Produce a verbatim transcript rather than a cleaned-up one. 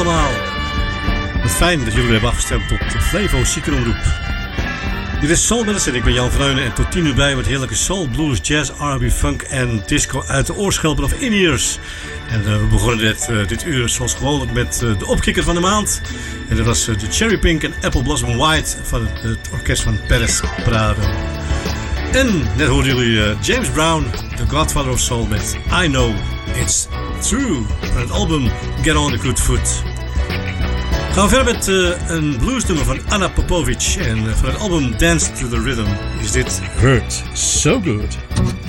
allemaal. Wat fijn dat jullie hebben afgestemd op de Flevo Ziekenomroep. Dit is Soul Medicine, ik ben Jan Vreunen en tot tien uur bij met heerlijke soul, blues, jazz, R en B, funk en disco uit de oorschelpen of in-ears. En uh, we begonnen dit, uh, dit uur zoals gewoonlijk met uh, de opkikker van de maand. En dat was uh, de Cherry Pink en Apple Blossom White van het, het orkest van Perez Prado. En net hoorden jullie uh, James Brown, the Godfather of Soul met I Know It's True van het album Get On The Good Foot. Gaan we verder met uh, een bluesnummer van Anna Popovic en uh, van het album Dance To The Rhythm is dit Hurt So Good.